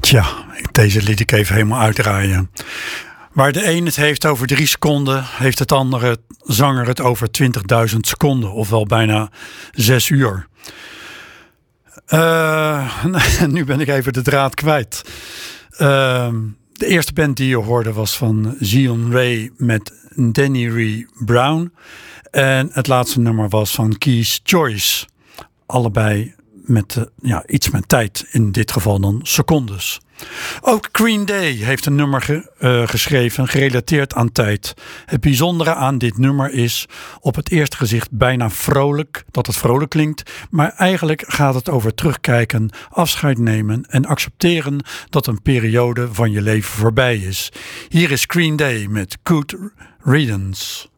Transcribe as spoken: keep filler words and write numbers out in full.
Tja, deze liet ik even helemaal uitdraaien. Waar de een het heeft over drie seconden, heeft het andere zanger het over twintigduizend seconden, ofwel bijna zes uur. Uh, nu ben ik even de draad kwijt. Uh, de eerste band die je hoorde was van Zion Ray met Danny Ree Brown. En het laatste nummer was van Keys Choice. Allebei met uh, ja, iets met tijd, in dit geval dan secondes. Ook Green Day heeft een nummer ge, uh, geschreven gerelateerd aan tijd. Het bijzondere aan dit nummer is op het eerste gezicht bijna vrolijk, dat het vrolijk klinkt, maar eigenlijk gaat het over terugkijken, afscheid nemen en accepteren dat een periode van je leven voorbij is. Hier is Green Day met Good Riddance.